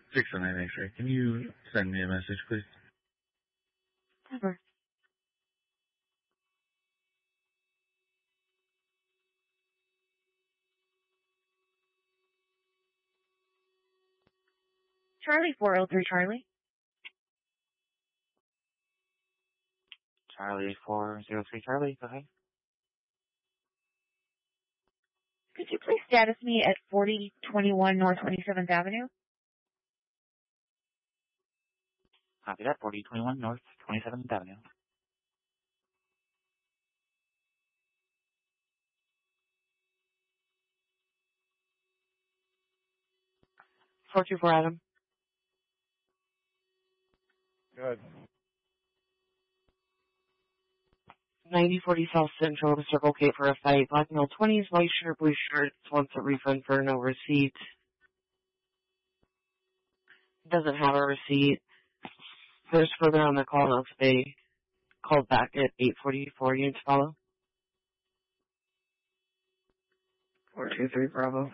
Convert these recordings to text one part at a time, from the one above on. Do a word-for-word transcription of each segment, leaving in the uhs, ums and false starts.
six oh nine X-ray. Can you send me a message, please? Never. Charlie four oh three Charlie. Charlie four oh three Charlie, go ahead. Could you please status me at forty twenty-one North twenty-seventh Avenue? Copy that, forty twenty-one North twenty-seventh Avenue. four two four Adam. Good. ninety forty South Central to Circle K for a fight. Black male twenties, white shirt, blue shirt. Wants a refund for no receipt. Doesn't have a receipt. There's further on the call notes. They called back at eight forty-four. Units follow. four two three Bravo.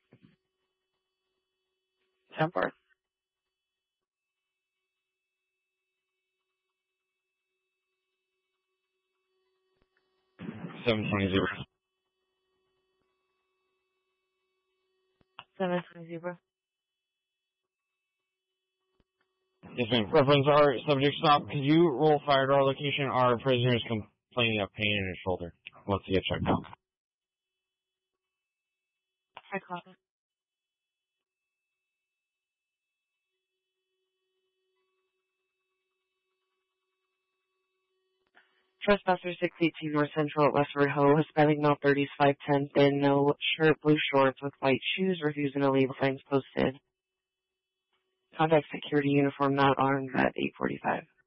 ten four. seven twenty zero. seven twenty zero. Yes, ma'am. Reference our subject stop. Could you roll fire to our location? Our prisoner is complaining of pain in his shoulder. Wants to get checked out. I caught it. Trespasser six eighteen North Central at Westward Ho. Hispanic male thirties, five ten, thin, no shirt, blue shorts with white shoes, refusing to leave, signs posted. Contact security uniform not armed at eight forty-five.